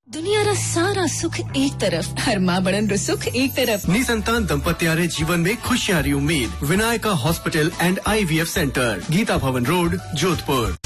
दुनियारा सारा सुख एक तरफ हर माँ बड़न रो सुख एक तरफ निसंतान दंपत्यारे जीवन में खुशियारी उम्मीद Vinayaka hospital and IVF centre Gita भवन रोड जोधपुर